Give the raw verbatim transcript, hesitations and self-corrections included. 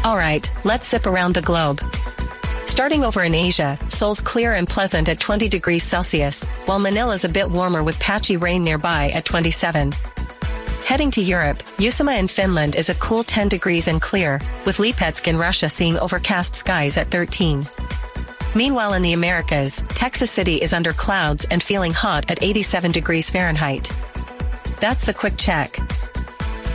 Alright, let's zip around the globe. Starting over in Asia, Seoul's clear and pleasant at twenty degrees Celsius, while Manila's a bit warmer with patchy rain nearby at twenty-seven. Heading to Europe, Uusimaa in Finland is a cool ten degrees and clear, with Lipetsk in Russia seeing overcast skies at thirteen. Meanwhile in the Americas, Texas City is under clouds and feeling hot at eighty-seven degrees Fahrenheit. That's the quick check.